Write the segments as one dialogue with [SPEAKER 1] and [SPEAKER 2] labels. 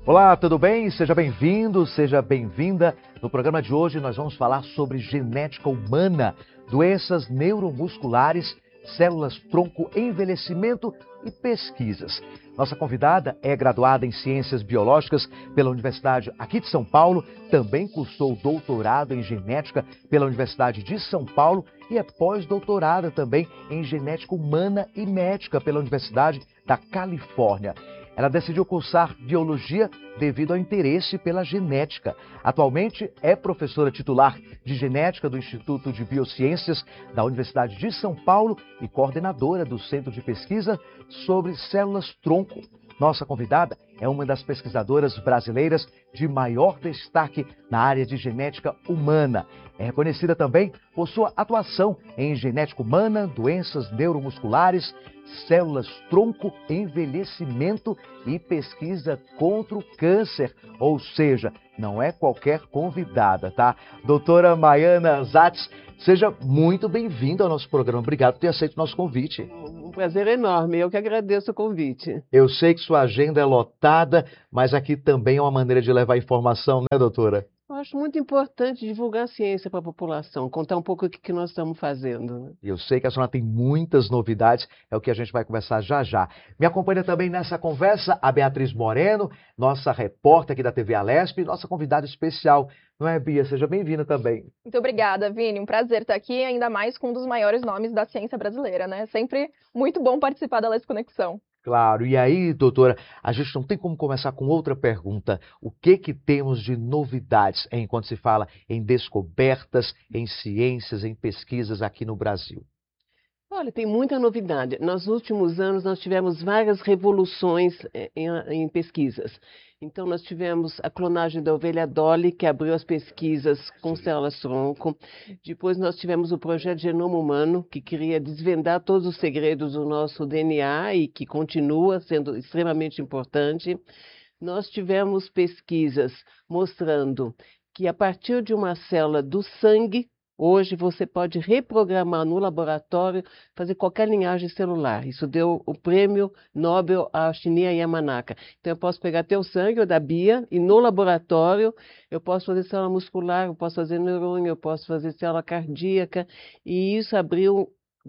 [SPEAKER 1] Olá, tudo bem? Seja bem-vindo, seja bem-vinda. No programa de hoje nós vamos falar sobre genética humana, doenças neuromusculares, células-tronco, envelhecimento e pesquisas. Nossa convidada é graduada em Ciências Biológicas pela Universidade aqui de São Paulo, também cursou doutorado em Genética pela Universidade de São Paulo e é pós-doutorada também em Genética Humana e Médica pela Universidade da Califórnia. Ela decidiu cursar biologia devido ao interesse pela genética. Atualmente é professora titular de genética do Instituto de Biociências da Universidade de São Paulo e coordenadora do Centro de Pesquisa sobre Células-Tronco. Nossa convidada é uma das pesquisadoras brasileiras de maior destaque na área de genética humana. É reconhecida também por sua atuação em genética humana, doenças neuromusculares, células-tronco, envelhecimento e pesquisa contra o câncer. Ou seja, não é qualquer convidada, tá? Doutora Maiana Zatz, seja muito bem-vinda ao nosso programa. Obrigado por ter aceito o nosso convite.
[SPEAKER 2] Um prazer enorme, eu que agradeço o convite.
[SPEAKER 1] Eu sei que sua agenda é lotada, mas aqui também é uma maneira de levar informação, né, doutora?
[SPEAKER 2] Eu acho muito importante divulgar a ciência para a população, contar um pouco o que nós estamos fazendo.
[SPEAKER 1] Eu sei que a senhora tem muitas novidades, é o que a gente vai conversar já já. Me acompanha também nessa conversa a Beatriz Moreno, nossa repórter aqui da TV Alesp, nossa convidada especial. Não é, Bia? Seja bem-vinda também.
[SPEAKER 3] Muito obrigada, Vini. Um prazer estar aqui, ainda mais com um dos maiores nomes da ciência brasileira, né? Sempre muito bom participar da Lesp Conexão.
[SPEAKER 1] Claro. E aí, doutora, a gente não tem como começar com outra pergunta. O que temos de novidades quando se fala em descobertas, em ciências, em pesquisas aqui no Brasil?
[SPEAKER 2] Olha, tem muita novidade. Nos últimos anos, nós tivemos várias revoluções em pesquisas. Então, nós tivemos a clonagem da ovelha Dolly, que abriu as pesquisas com células-tronco. Depois, nós tivemos o projeto Genoma Humano, que queria desvendar todos os segredos do nosso DNA e que continua sendo extremamente importante. Nós tivemos pesquisas mostrando que, a partir de uma célula do sangue, hoje você pode reprogramar no laboratório, fazer qualquer linhagem celular. Isso deu o prêmio Nobel a Shinya Yamanaka. Então eu posso pegar teu sangue ou da Bia e no laboratório eu posso fazer célula muscular, eu posso fazer neurônio, eu posso fazer célula cardíaca. E isso abriu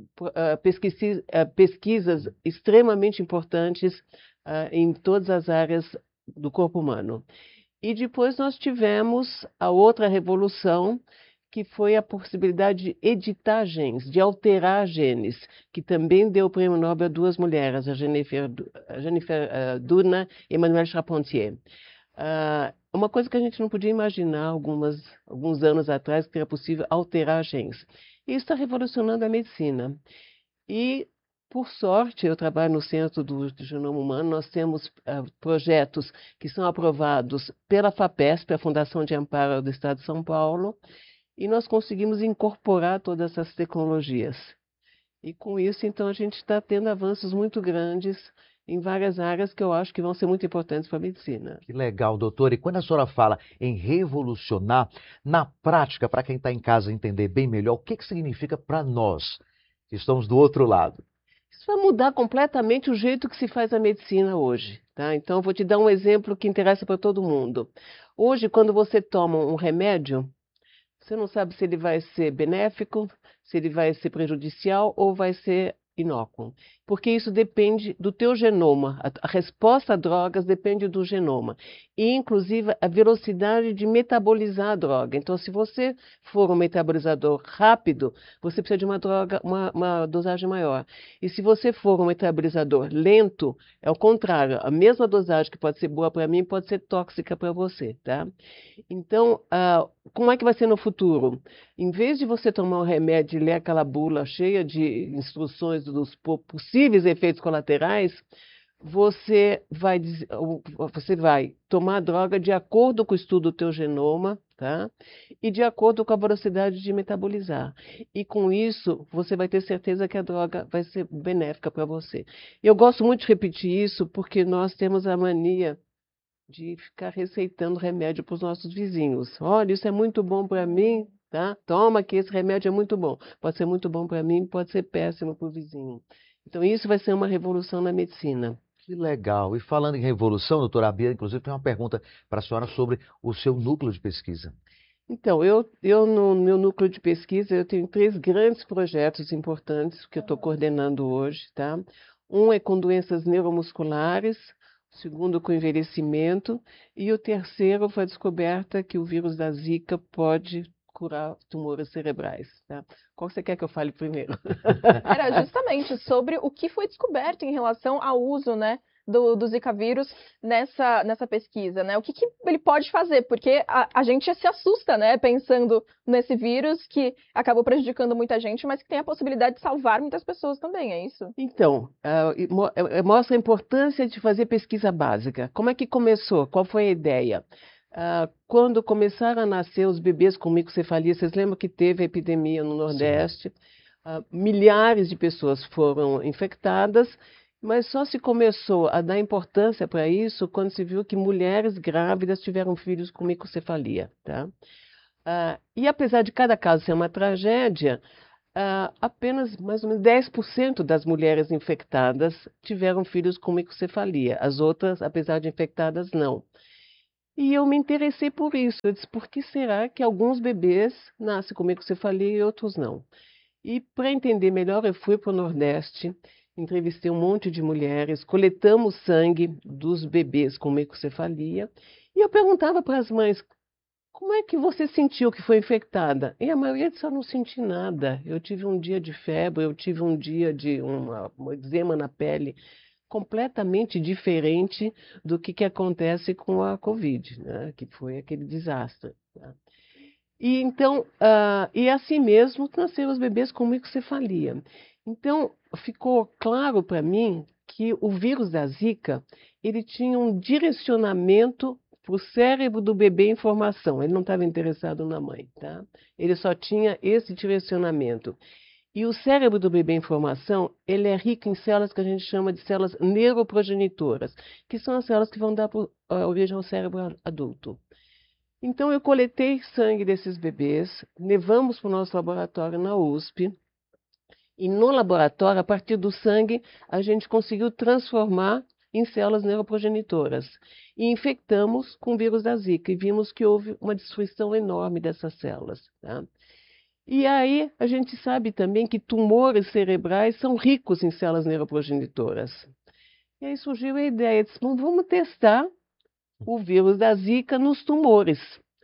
[SPEAKER 2] pesquisas extremamente importantes em todas as áreas do corpo humano. E depois nós tivemos a outra revolução, que foi a possibilidade de editar genes, de alterar genes, que também deu o prêmio Nobel a duas mulheres, a Jennifer Doudna e Emmanuelle Charpentier. Uma coisa que a gente não podia imaginar alguns anos atrás, que era possível alterar genes. Isso está revolucionando a medicina. E, por sorte, eu trabalho no Centro do Genoma Humano, nós temos projetos que são aprovados pela FAPESP, a Fundação de Amparo do Estado de São Paulo, e nós conseguimos incorporar todas essas tecnologias. E com isso, então, a gente está tendo avanços muito grandes em várias áreas que eu acho que vão ser muito importantes para a medicina.
[SPEAKER 1] Que legal, doutora. E quando a senhora fala em revolucionar, na prática, para quem está em casa entender bem melhor, o que significa para nós que estamos do outro lado?
[SPEAKER 2] Isso vai mudar completamente o jeito que se faz a medicina hoje, tá? Então, eu vou te dar um exemplo que interessa para todo mundo. Hoje, quando você toma um remédio, você não sabe se ele vai ser benéfico, se ele vai ser prejudicial ou vai ser inócuo, porque isso depende do teu genoma. A resposta a drogas depende do genoma e, inclusive, a velocidade de metabolizar a droga. Então, se você for um metabolizador rápido, você precisa de uma droga, uma dosagem maior. E se você for um metabolizador lento, é o contrário. A mesma dosagem que pode ser boa para mim pode ser tóxica para você, tá? Então, como é que vai ser no futuro? Em vez de você tomar um remédio e ler aquela bula cheia de instruções dos possíveis efeitos colaterais, você vai tomar a droga de acordo com o estudo do teu genoma, tá? E de acordo com a velocidade de metabolizar. E com isso, você vai ter certeza que a droga vai ser benéfica para você. Eu gosto muito de repetir isso porque nós temos a mania de ficar receitando remédio para os nossos vizinhos. Olha, isso é muito bom para mim, tá? Toma que esse remédio é muito bom. Pode ser muito bom para mim, pode ser péssimo para o vizinho. Então, isso vai ser uma revolução na medicina.
[SPEAKER 1] Que legal. E falando em revolução, doutora Bia, inclusive tem uma pergunta para a senhora sobre o seu núcleo de pesquisa.
[SPEAKER 2] Então, eu no meu núcleo de pesquisa, eu tenho 3 grandes projetos importantes que eu estou coordenando hoje, tá? Um é com doenças neuromusculares, o segundo com envelhecimento, e o terceiro foi a descoberta que o vírus da Zika pode curar tumores cerebrais, tá? Qual você quer que eu fale primeiro?
[SPEAKER 3] Era justamente sobre o que foi descoberto em relação ao uso, né, do Zika vírus nessa pesquisa, né? O que ele pode fazer? Porque a gente se assusta, né, pensando nesse vírus que acabou prejudicando muita gente, mas que tem a possibilidade de salvar muitas pessoas também, é isso?
[SPEAKER 2] Então, mostra a importância de fazer pesquisa básica. Como é que começou? Qual foi a ideia? Quando começaram a nascer os bebês com microcefalia, vocês lembram que teve a epidemia no Nordeste? Milhares de pessoas foram infectadas, mas só se começou a dar importância para isso quando se viu que mulheres grávidas tiveram filhos com microcefalia, tá? E apesar de cada caso ser uma tragédia, apenas mais ou menos 10% das mulheres infectadas tiveram filhos com microcefalia. As outras, apesar de infectadas, não. E eu me interessei por isso. Eu disse, por que será que alguns bebês nascem com microcefalia e outros não? E para entender melhor, eu fui para o Nordeste, entrevistei um monte de mulheres, coletamos sangue dos bebês com microcefalia, e eu perguntava para as mães, como é que você sentiu que foi infectada? E a maioria disse, eu não senti nada. Eu tive um dia de febre, eu tive um dia de um eczema na pele, completamente diferente do que acontece com a Covid, né? Que foi aquele desastre. Tá? E então, e assim mesmo nasceram os bebês com microcefalia. Então, ficou claro para mim que o vírus da Zika, ele tinha um direcionamento para o cérebro do bebê em formação. Ele não estava interessado na mãe, tá? Ele só tinha esse direcionamento. E o cérebro do bebê em formação, ele é rico em células que a gente chama de células neuroprogenitoras, que são as células que vão dar origem ao cérebro adulto. Então, eu coletei sangue desses bebês, levamos para o nosso laboratório na USP, e no laboratório, a partir do sangue, a gente conseguiu transformar em células neuroprogenitoras. E infectamos com o vírus da Zika, e vimos que houve uma destruição enorme dessas células. Tá? E aí, a gente sabe também que tumores cerebrais são ricos em células neuroprogenitoras. E aí surgiu a ideia de, vamos testar o vírus da Zika nos tumores.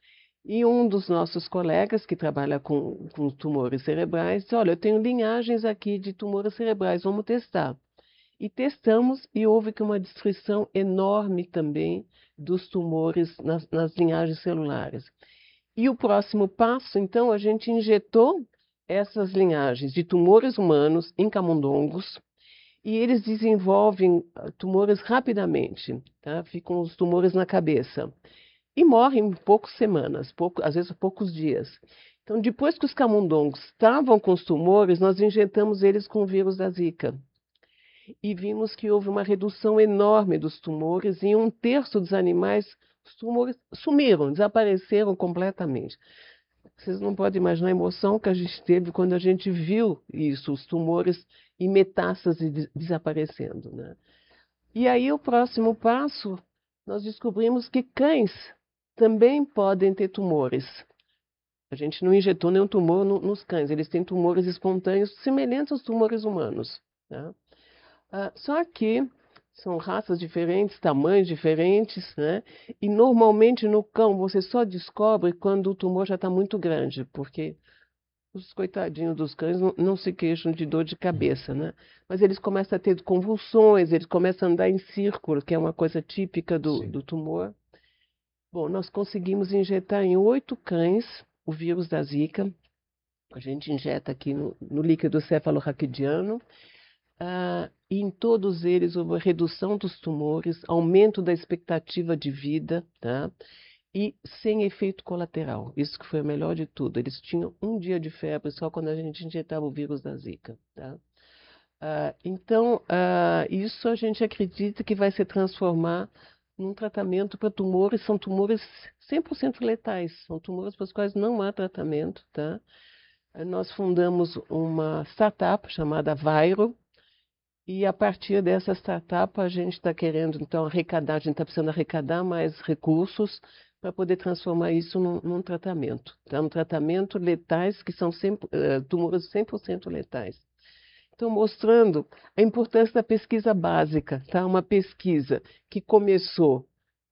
[SPEAKER 2] E um dos nossos colegas que trabalha com tumores cerebrais disse, olha, eu tenho linhagens aqui de tumores cerebrais, vamos testar. E testamos e houve uma destruição enorme também dos tumores nas linhagens celulares. E o próximo passo, então, a gente injetou essas linhagens de tumores humanos em camundongos e eles desenvolvem tumores rapidamente, tá? Ficam os tumores na cabeça. E morrem em poucas semanas, às vezes poucos dias. Então, depois que os camundongos estavam com os tumores, nós injetamos eles com o vírus da Zika. E vimos que houve uma redução enorme dos tumores, e em 1/3 dos animais, os tumores sumiram, desapareceram completamente. Vocês não podem imaginar a emoção que a gente teve quando a gente viu isso, os tumores e metástases desaparecendo, né? E aí, o próximo passo, nós descobrimos que cães também podem ter tumores. A gente não injetou nenhum tumor nos cães, eles têm tumores espontâneos semelhantes aos tumores humanos. Tá? Só que são raças diferentes, tamanhos diferentes, né? E normalmente no cão você só descobre quando o tumor já está muito grande, porque os coitadinhos dos cães não se queixam de dor de cabeça, né? Mas eles começam a ter convulsões, eles começam a andar em círculo, que é uma coisa típica do tumor. Bom, nós conseguimos injetar em 8 cães o vírus da Zika. A gente injeta aqui no líquido cefalorraquidiano. E em todos eles houve redução dos tumores, aumento da expectativa de vida, tá? E sem efeito colateral. Isso que foi o melhor de tudo. Eles tinham 1 dia de febre só quando a gente injetava o vírus da Zika, tá? Então, isso a gente acredita que vai se transformar num tratamento para tumores, são tumores 100% letais, são tumores para os quais não há tratamento, tá? Nós fundamos uma startup chamada Vairo, E a partir dessa startup, a gente está querendo, então, arrecadar, a gente está precisando arrecadar mais recursos para poder transformar isso num tratamento. Tá? Um tratamento letais, que são tumores 100% letais. Então, mostrando a importância da pesquisa básica, tá? Uma pesquisa que começou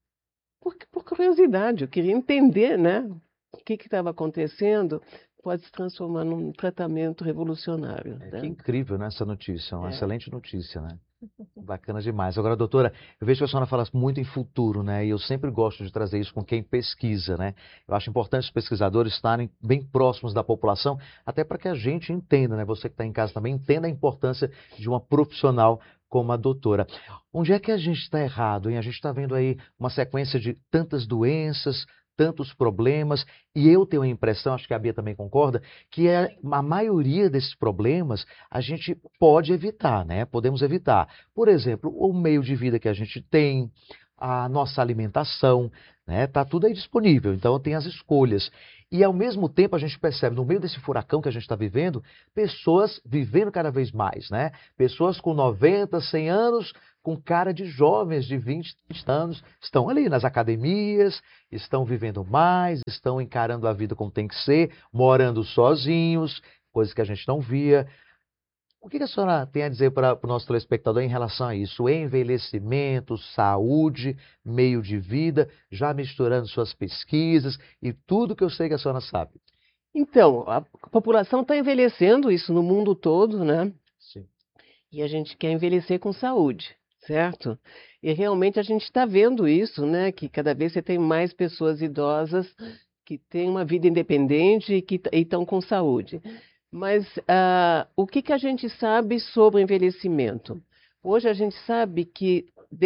[SPEAKER 2] por curiosidade, eu queria entender, né, o que estava acontecendo, pode se transformar num tratamento revolucionário,
[SPEAKER 1] Que
[SPEAKER 2] né?
[SPEAKER 1] incrível, né, essa notícia, uma
[SPEAKER 2] É.
[SPEAKER 1] excelente notícia, né? Bacana demais. Agora, doutora, eu vejo que a senhora fala muito em futuro, né? E eu sempre gosto de trazer isso com quem pesquisa, né? Eu acho importante os pesquisadores estarem bem próximos da população, até para que a gente entenda, né? Você que está em casa também entenda a importância de uma profissional como a doutora. Onde é que a gente está errado, hein? A gente está vendo aí uma sequência de tantas doenças, tantos problemas, e eu tenho a impressão, acho que a Bia também concorda, que a maioria desses problemas a gente pode evitar, né? Podemos evitar. Por exemplo, o meio de vida que a gente tem, a nossa alimentação, né? Tá tudo aí disponível, então tem as escolhas. E ao mesmo tempo a gente percebe, no meio desse furacão que a gente está vivendo, pessoas vivendo cada vez mais, né? Pessoas com 90, 100 anos, com cara de jovens de 20, 30 anos, estão ali nas academias, estão vivendo mais, estão encarando a vida como tem que ser, morando sozinhos, coisas que a gente não via. O que a senhora tem a dizer para o nosso telespectador em relação a isso? Envelhecimento, saúde, meio de vida, já misturando suas pesquisas e tudo que eu sei que a senhora sabe.
[SPEAKER 2] Então, a população está envelhecendo, isso no mundo todo, né?
[SPEAKER 1] Sim.
[SPEAKER 2] E a gente quer envelhecer com saúde, certo? E realmente a gente está vendo isso, né? Que cada vez você tem mais pessoas idosas que têm uma vida independente e que estão com saúde. Mas o que a gente sabe sobre o envelhecimento? Hoje a gente sabe que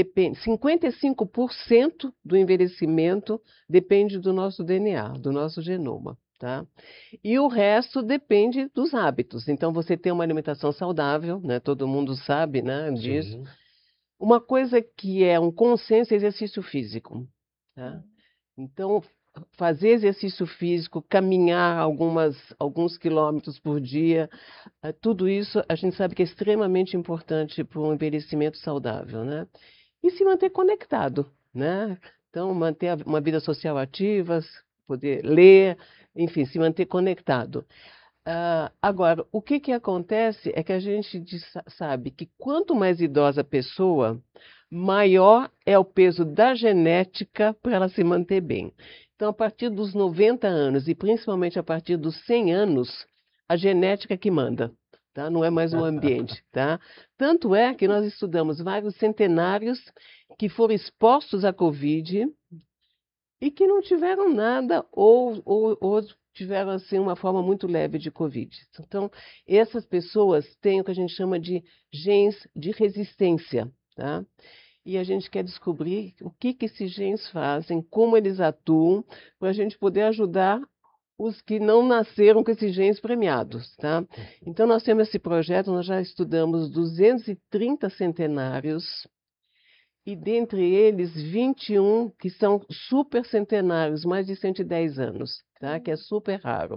[SPEAKER 2] 55% do envelhecimento depende do nosso DNA, do nosso genoma, tá? E o resto depende dos hábitos. Então, você tem uma alimentação saudável, né? Todo mundo sabe, né, disso.
[SPEAKER 1] Sim.
[SPEAKER 2] Uma coisa que é um consenso é exercício físico, tá? Então, fazer exercício físico, caminhar alguns quilômetros por dia, tudo isso a gente sabe que é extremamente importante para um envelhecimento saudável, né? E se manter conectado, né? Então, manter uma vida social ativa, poder ler, enfim, se manter conectado. Agora, o que acontece é que a gente sabe que quanto mais idosa a pessoa, maior é o peso da genética para ela se manter bem. Então, a partir dos 90 anos e principalmente a partir dos 100 anos, a genética que manda, tá? Não é mais o ambiente, tá? Tanto é que nós estudamos vários centenários que foram expostos à Covid e que não tiveram nada ou tiveram assim uma forma muito leve de Covid. Então, essas pessoas têm o que a gente chama de genes de resistência, tá? E a gente quer descobrir o que esses genes fazem, como eles atuam, para a gente poder ajudar os que não nasceram com esses genes premiados, tá? Então, nós temos esse projeto, nós já estudamos 230 centenários, e dentre eles 21 que são supercentenários, mais de 110 anos, tá? Que é super raro.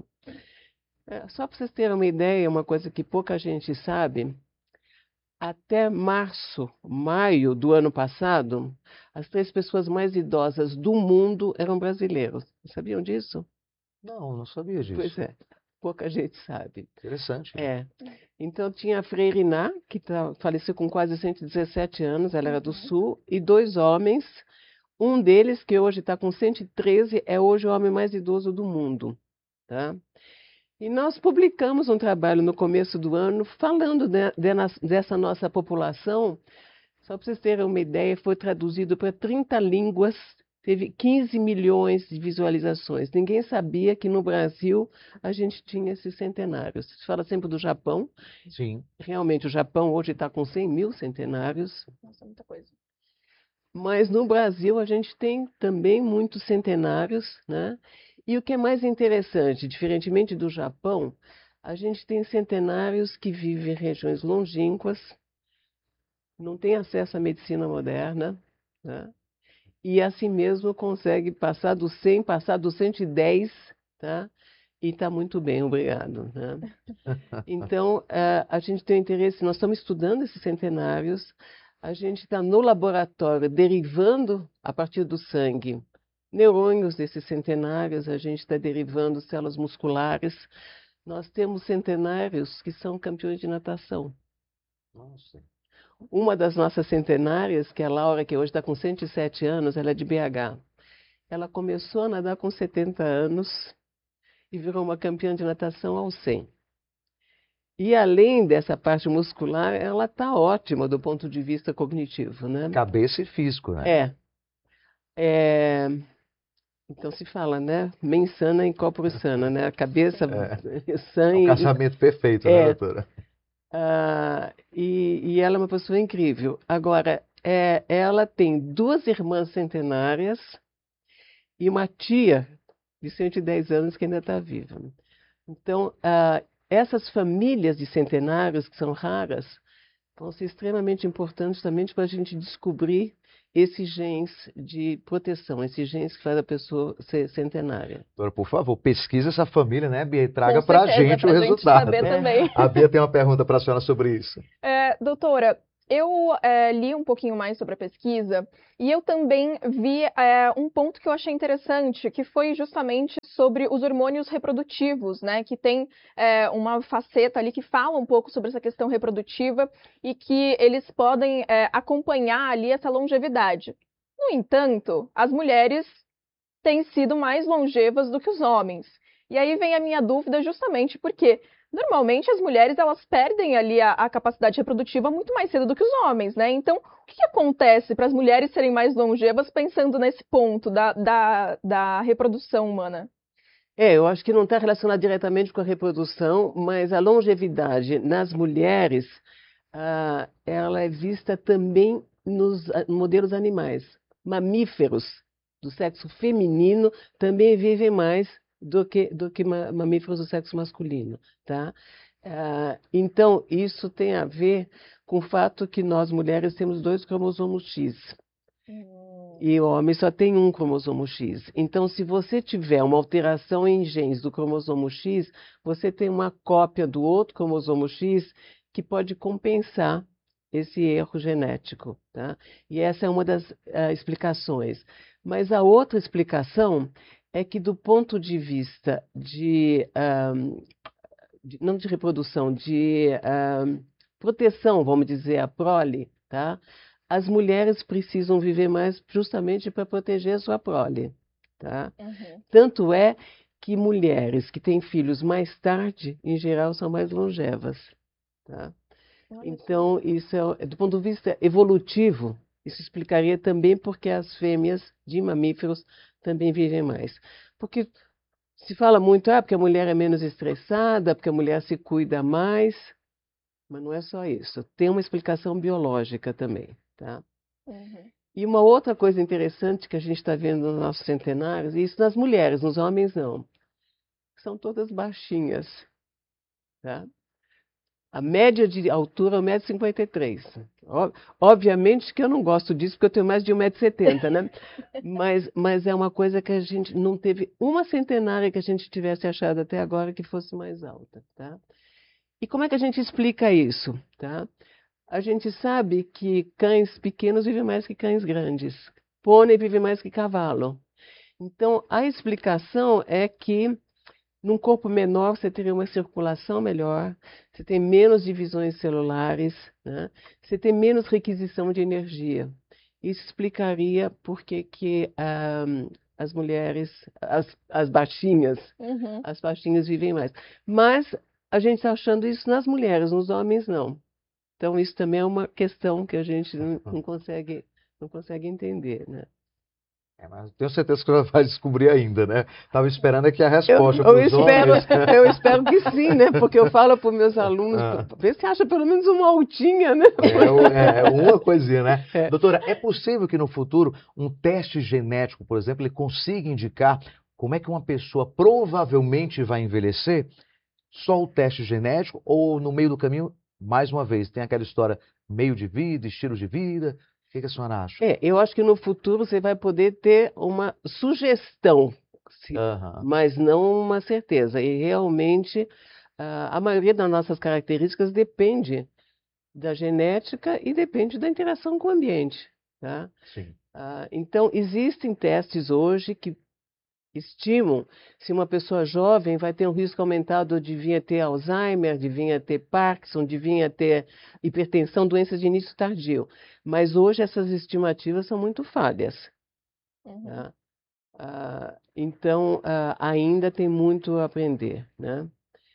[SPEAKER 2] Só para vocês terem uma ideia, uma coisa que pouca gente sabe, até março, maio do ano passado, as 3 pessoas mais idosas do mundo eram brasileiros. Sabiam disso?
[SPEAKER 1] Não, não sabia
[SPEAKER 2] Pois
[SPEAKER 1] disso.
[SPEAKER 2] é, pouca gente sabe.
[SPEAKER 1] Interessante.
[SPEAKER 2] É. Então tinha a Freire Iná, que faleceu com quase 117 anos, ela era do Sul, e 2 homens. Um deles, que hoje está com 113, é hoje o homem mais idoso do mundo, tá? E nós publicamos um trabalho no começo do ano falando dessa nossa população. Só para vocês terem uma ideia, foi traduzido para 30 línguas, teve 15 milhões de visualizações. Ninguém sabia que no Brasil a gente tinha esses centenários. Se fala sempre do Japão.
[SPEAKER 1] Sim.
[SPEAKER 2] Realmente, o Japão hoje está com 100 mil centenários.
[SPEAKER 3] Nossa, muita coisa.
[SPEAKER 2] Mas no Brasil a gente tem também muitos centenários, né? E o que é mais interessante, diferentemente do Japão, a gente tem centenários que vivem em regiões longínquas, não têm acesso à medicina moderna, né? E assim mesmo consegue passar do 100, passar do 110, tá? E está muito bem, obrigado, né? Então, a gente tem interesse, nós estamos estudando esses centenários, a gente está no laboratório derivando, a partir do sangue, neurônios desses centenários, a gente está derivando células musculares. Nós temos centenários que são campeões de natação.
[SPEAKER 1] Nossa.
[SPEAKER 2] Uma das nossas centenárias, que é a Laura, que hoje está com 107 anos, ela é de BH. Ela começou a nadar com 70 anos e virou uma campeã de natação aos 100. E além dessa parte muscular, ela está ótima do ponto de vista cognitivo, né?
[SPEAKER 1] Cabeça e físico, né?
[SPEAKER 2] Então se fala, né? Mens sana in corpore sana, né? A cabeça sã
[SPEAKER 1] É um casamento perfeito, né, doutora?
[SPEAKER 2] E ela é uma pessoa incrível. Agora, ela tem 2 irmãs centenárias e uma tia de 110 anos que ainda está viva. Então, essas famílias de centenários, que são raras, vão ser extremamente importantes também para a gente descobrir esses genes de proteção, esses genes que fazem a pessoa ser centenária.
[SPEAKER 1] Doutora, por favor, pesquisa essa família, né, Bia? E traga
[SPEAKER 3] Com
[SPEAKER 1] para a
[SPEAKER 3] certeza,
[SPEAKER 1] gente o
[SPEAKER 3] pra gente
[SPEAKER 1] resultado.
[SPEAKER 3] saber também.
[SPEAKER 1] A Bia tem uma pergunta para a senhora sobre isso.
[SPEAKER 3] Doutora, eu li um pouquinho mais sobre a pesquisa e eu também vi um ponto que eu achei interessante, que foi justamente sobre os hormônios reprodutivos, né? Que tem uma faceta ali que fala um pouco sobre essa questão reprodutiva e que eles podem acompanhar ali essa longevidade. No entanto, as mulheres têm sido mais longevas do que os homens. E aí vem a minha dúvida justamente porque normalmente as mulheres elas perdem ali a capacidade reprodutiva muito mais cedo do que os homens, né? Então, o que acontece para as mulheres serem mais longevas pensando nesse ponto da reprodução humana?
[SPEAKER 2] Eu acho que não está relacionado diretamente com a reprodução, mas a longevidade nas mulheres, ela é vista também nos modelos animais. Mamíferos do sexo feminino também vivem mais do que mamíferos do sexo masculino, tá? Então, isso tem a ver com o fato que nós, mulheres, temos 2 cromossomos X. E o homem só tem um cromossomo X. Então, se você tiver uma alteração em genes do cromossomo X, você tem uma cópia do outro cromossomo X que pode compensar esse erro genético, tá? E essa é uma das explicações. Mas a outra explicação é que do ponto de vista não de reprodução, de proteção, vamos dizer, a prole, tá? As mulheres precisam viver mais justamente para proteger a sua prole, tá?
[SPEAKER 3] Uhum.
[SPEAKER 2] Tanto é que mulheres que têm filhos mais tarde, em geral, são mais longevas, tá? Então, isso do ponto de vista evolutivo, isso explicaria também porque as fêmeas de mamíferos também vivem mais. Porque se fala muito, porque a mulher é menos estressada, porque a mulher se cuida mais, mas não é só isso. Tem uma explicação biológica também, tá?
[SPEAKER 3] Uhum.
[SPEAKER 2] E uma outra coisa interessante que a gente está vendo nos nossos centenários, e isso nas mulheres, nos homens não, são todas baixinhas, tá? A média de altura é 1,53 m. Obviamente que eu não gosto disso, porque eu tenho mais de 1,70 m, né? Mas é uma coisa que a gente não teve uma centenária que a gente tivesse achado até agora que fosse mais alta, tá? E como é que a gente explica isso, tá? A gente sabe que cães pequenos vivem mais que cães grandes. Pônei vive mais que cavalo. Então, a explicação é que num corpo menor, você teria uma circulação melhor, você tem menos divisões celulares, né? Você tem menos requisição de energia. Isso explicaria por que as mulheres, as baixinhas,
[SPEAKER 3] Uhum.
[SPEAKER 2] as baixinhas vivem mais. Mas a gente está achando isso nas mulheres, nos homens não. Então, isso também é uma questão que a gente não consegue entender, né?
[SPEAKER 1] Mas tenho certeza que ela vai descobrir ainda, né? Estava esperando aqui a resposta
[SPEAKER 2] Eu
[SPEAKER 1] pros homens.
[SPEAKER 2] espero que sim, né? Porque eu falo para os meus alunos, vê se acha pelo menos uma altinha, né?
[SPEAKER 1] Uma coisinha, né?
[SPEAKER 2] É.
[SPEAKER 1] Doutora, é possível que no futuro um teste genético, por exemplo, ele consiga indicar como é que uma pessoa provavelmente vai envelhecer? Só o teste genético ou no meio do caminho, mais uma vez, tem aquela história meio de vida, estilo de vida? O que a senhora acha?
[SPEAKER 2] Eu acho que no futuro você vai poder ter uma sugestão.
[SPEAKER 1] Aham.
[SPEAKER 2] mas não uma certeza. E realmente, a maioria das nossas características depende da genética e depende da interação com o ambiente, tá?
[SPEAKER 1] Sim.
[SPEAKER 2] Então, existem testes hoje que estimam se uma pessoa jovem vai ter um risco aumentado de vir a ter Alzheimer, de vir a ter Parkinson, de vir a ter hipertensão, doenças de início tardio. Mas hoje essas estimativas são muito falhas,
[SPEAKER 3] Uhum.
[SPEAKER 2] tá? Então, ainda tem muito a aprender, né?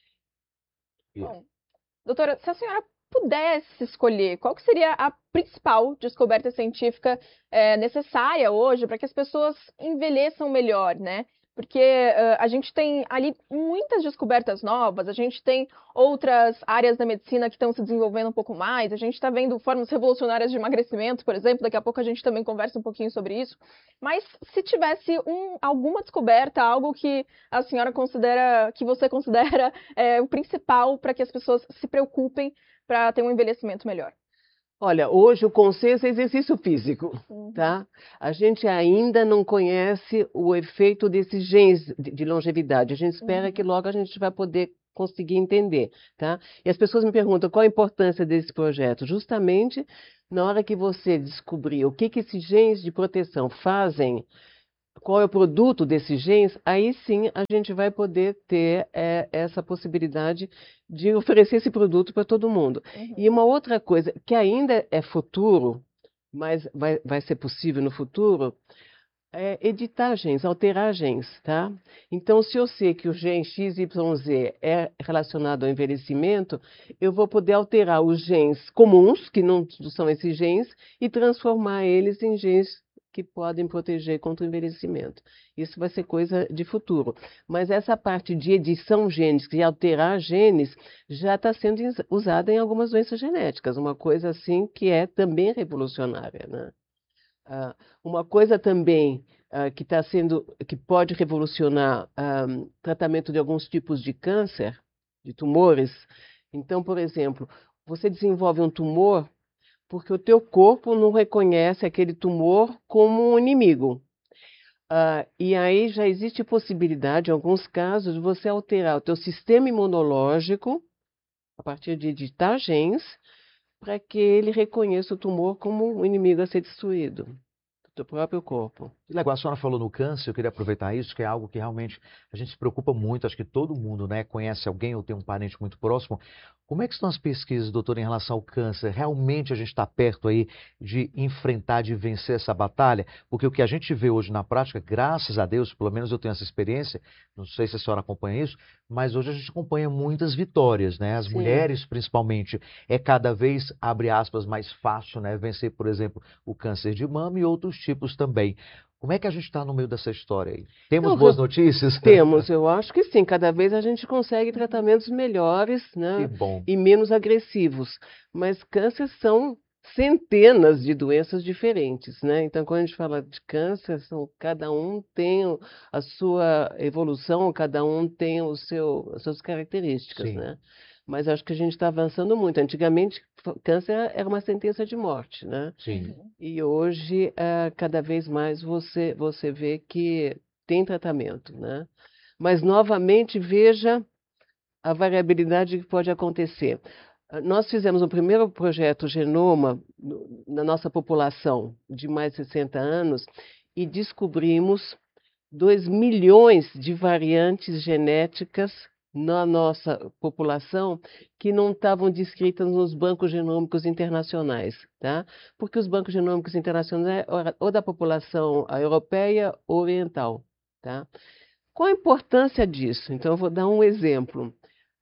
[SPEAKER 3] Bom, doutora, se a senhora pudesse escolher, qual que seria a principal descoberta científica necessária hoje para que as pessoas envelheçam melhor, né? Porque a gente tem ali muitas descobertas novas, a gente tem outras áreas da medicina que estão se desenvolvendo um pouco mais, a gente está vendo formas revolucionárias de emagrecimento, por exemplo, daqui a pouco a gente também conversa um pouquinho sobre isso. Mas se tivesse alguma descoberta, algo que a senhora considera, que você considera o principal para que as pessoas se preocupem para ter um envelhecimento melhor?
[SPEAKER 2] Olha, hoje o consenso é exercício físico, tá? A gente ainda não conhece o efeito desses genes de longevidade. A gente espera que logo a gente vai poder conseguir entender, tá? E as pessoas me perguntam qual a importância desse projeto. Justamente na hora que você descobrir o que esses genes de proteção fazem, qual é o produto desses genes, aí sim a gente vai poder ter essa possibilidade de oferecer esse produto para todo mundo. E uma outra coisa que ainda é futuro, mas vai ser possível no futuro, é editar genes, alterar genes, tá? Então, se eu sei que o gene XYZ é relacionado ao envelhecimento, eu vou poder alterar os genes comuns, que não são esses genes, e transformar eles em genes que podem proteger contra o envelhecimento. Isso vai ser coisa de futuro. Mas essa parte de edição gênica e alterar genes já está sendo usada em algumas doenças genéticas, uma coisa assim que é também revolucionária, né? Uma coisa também que pode revolucionar tratamento de alguns tipos de câncer, de tumores. Então, por exemplo, você desenvolve um tumor porque o teu corpo não reconhece aquele tumor como um inimigo. E aí já existe possibilidade, em alguns casos, de você alterar o teu sistema imunológico a partir de editar genes para que ele reconheça o tumor como um inimigo a ser destruído do teu próprio corpo.
[SPEAKER 1] Que legal, a senhora falou no câncer, eu queria aproveitar isso, que é algo que realmente a gente se preocupa muito, acho que todo mundo, né, conhece alguém ou tem um parente muito próximo. Como é que estão as pesquisas, doutor, em relação ao câncer? Realmente a gente está perto aí de enfrentar, de vencer essa batalha? Porque o que a gente vê hoje na prática, graças a Deus, pelo menos eu tenho essa experiência, não sei se a senhora acompanha isso, mas hoje a gente acompanha muitas vitórias, né? As
[SPEAKER 2] Sim.
[SPEAKER 1] mulheres, principalmente, é cada vez, abre aspas, mais fácil, né, vencer, por exemplo, o câncer de mama e outros tipos também. Como é que a gente está no meio dessa história aí? Temos
[SPEAKER 2] Então,
[SPEAKER 1] boas notícias?
[SPEAKER 2] Temos, eu acho que sim. Cada vez a gente consegue tratamentos melhores,
[SPEAKER 1] Que
[SPEAKER 2] né,
[SPEAKER 1] bom.
[SPEAKER 2] e menos agressivos. Mas câncer são centenas de doenças diferentes, né? Então, quando a gente fala de câncer, cada um tem a sua evolução, cada um tem as suas características,
[SPEAKER 1] Sim.
[SPEAKER 2] né? Mas acho que a gente está avançando muito. Antigamente, câncer era uma sentença de morte, né?
[SPEAKER 1] Sim.
[SPEAKER 2] E hoje, cada vez mais você vê que tem tratamento, né? Mas, novamente, veja a variabilidade que pode acontecer. Nós fizemos o primeiro projeto Genoma na nossa população de mais de 60 anos e descobrimos 2 milhões de variantes genéticas na nossa população que não estavam descritas nos bancos genômicos internacionais, tá? Porque os bancos genômicos internacionais ou da população europeia ou oriental, tá? Qual a importância disso? Então, eu vou dar um exemplo.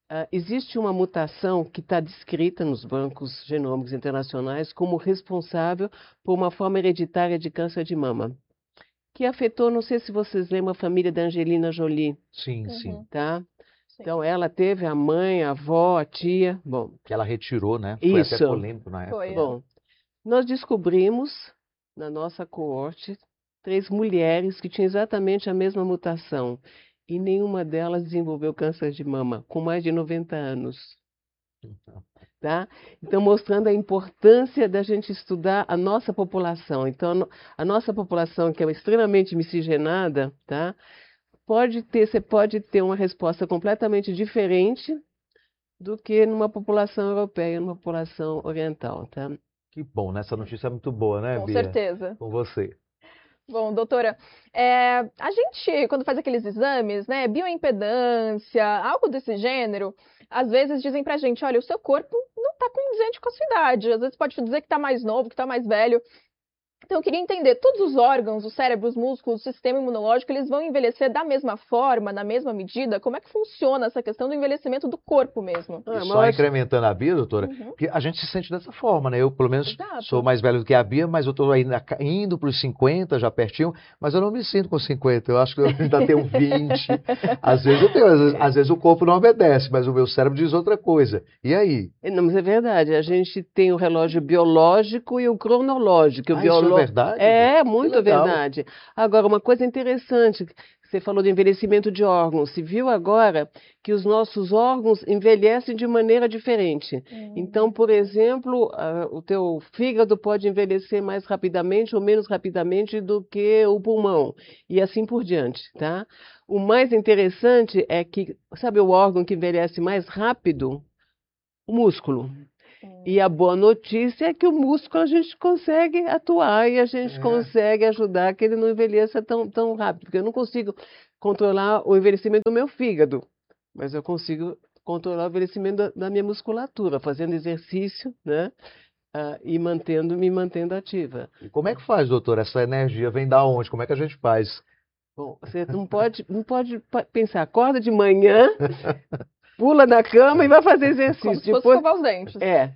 [SPEAKER 2] Existe uma mutação que está descrita nos bancos genômicos internacionais como responsável por uma forma hereditária de câncer de mama, que afetou, não sei se vocês lembram, a família da Angelina Jolie,
[SPEAKER 1] Sim, sim.
[SPEAKER 2] tá?
[SPEAKER 3] Sim.
[SPEAKER 2] Então, ela teve a mãe, a avó, a tia, bom,
[SPEAKER 1] Que ela retirou, né? Foi até
[SPEAKER 2] isso.
[SPEAKER 1] polêmico na época.
[SPEAKER 3] Foi,
[SPEAKER 2] Bom, nós descobrimos na nossa coorte 3 mulheres que tinham exatamente a mesma mutação e nenhuma delas desenvolveu câncer de mama com mais de 90 anos. Tá? Então, mostrando a importância da gente estudar a nossa população. Então, a nossa população, que é extremamente miscigenada, tá? você pode ter uma resposta completamente diferente do que numa população europeia, numa população oriental, tá?
[SPEAKER 1] Que bom, né? Essa notícia é muito boa, né,
[SPEAKER 3] Com
[SPEAKER 1] Bia?
[SPEAKER 3] certeza.
[SPEAKER 1] Com você.
[SPEAKER 3] Bom, doutora, a gente, quando faz aqueles exames, né, bioimpedância, algo desse gênero, às vezes dizem pra gente, olha, o seu corpo não tá condizente com a sua idade. Às vezes pode dizer que tá mais novo, que tá mais velho. Então, eu queria entender, todos os órgãos, o cérebro, os músculos, o sistema imunológico, eles vão envelhecer da mesma forma, na mesma medida? Como é que funciona essa questão do envelhecimento do corpo mesmo?
[SPEAKER 1] E só incrementando a Bia, doutora, porque a gente se sente dessa forma, né? Eu, pelo menos, sou mais velho do que a Bia, mas eu tô ainda indo para os 50, já pertinho, mas eu não me sinto com 50, eu acho que eu ainda tenho 20. Às vezes eu tenho, às vezes o corpo não obedece, mas o meu cérebro diz outra coisa. E aí?
[SPEAKER 2] Não, mas é verdade, a gente tem o relógio biológico e o cronológico.
[SPEAKER 1] Isso é verdade?
[SPEAKER 2] É, muito verdade. Agora, uma coisa interessante, você falou de envelhecimento de órgãos. Se viu agora que os nossos órgãos envelhecem de maneira diferente. Então, por exemplo, o teu fígado pode envelhecer mais rapidamente ou menos rapidamente do que o pulmão. E assim por diante, tá? O mais interessante é que, sabe o órgão que envelhece mais rápido? O músculo. E a boa notícia é que o músculo a gente consegue atuar e a gente consegue ajudar que ele não envelheça tão rápido. Porque eu não consigo controlar o envelhecimento do meu fígado, mas eu consigo controlar o envelhecimento da minha musculatura, fazendo exercício, né? E me mantendo ativa.
[SPEAKER 1] E como é que faz, doutor? Essa energia vem da onde? Como é que a gente faz?
[SPEAKER 2] Bom, você não pode pensar, acorda de manhã... Pula na cama e vai fazer exercício.
[SPEAKER 3] Como se fosse escovar os dentes.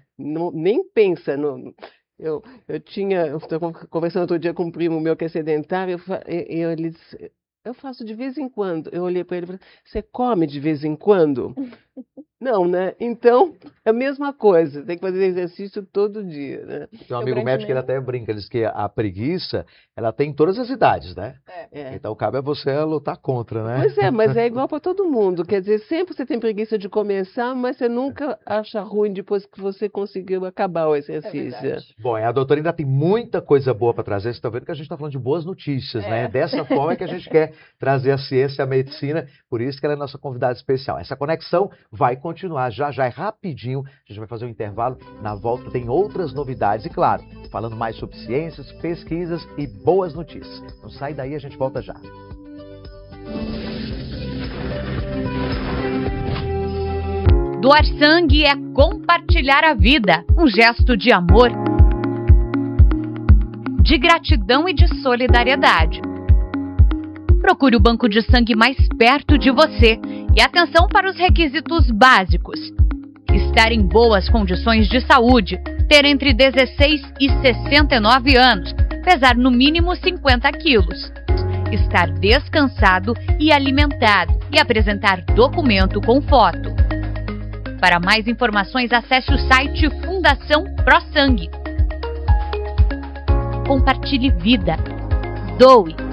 [SPEAKER 2] Nem pensa. Eu estava conversando outro dia com um primo meu que é sedentário, ele disse, eu faço de vez em quando. Eu olhei para ele e falei, você come de vez em quando? Não, né? Então, é a mesma coisa, tem que fazer exercício todo dia, né?
[SPEAKER 1] Tem um amigo médico que ele até brinca, ele diz que a preguiça, ela tem em todas as idades, né? Então, cabe a você lutar contra, né?
[SPEAKER 2] Pois é, mas é igual para todo mundo, quer dizer, sempre você tem preguiça de começar, mas você nunca acha ruim depois que você conseguiu acabar o exercício.
[SPEAKER 1] Bom, a doutora ainda tem muita coisa boa para trazer, você está vendo que a gente está falando de boas notícias, né? Dessa forma é que a gente quer trazer a ciência e a medicina, por isso que ela é nossa convidada especial. Essa conexão vai continuar já é rapidinho, a gente vai fazer um intervalo, na volta tem outras novidades e claro, falando mais sobre ciências, pesquisas e boas notícias. Não sai daí, a gente volta já.
[SPEAKER 4] Doar sangue é compartilhar a vida, um gesto de amor, de gratidão e de solidariedade. Procure o banco de sangue mais perto de você e atenção para os requisitos básicos. Estar em boas condições de saúde, ter entre 16 e 69 anos, pesar no mínimo 50 quilos, estar descansado e alimentado e apresentar documento com foto. Para mais informações, acesse o site Fundação Pro Sangue. Compartilhe vida. Doe.